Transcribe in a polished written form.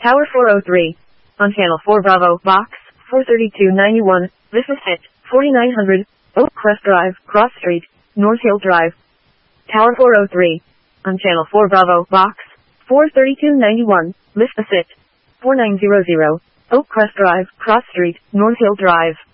Tower 403. On Channel 4 Bravo, Box 43291, this is hit 4900, Oak Crest Drive, Cross Street, North Hill Drive. Tower 403. On Channel 4 Bravo, Box 43291, this is hit 4900, Oak Crest Drive, Cross Street, North Hill Drive.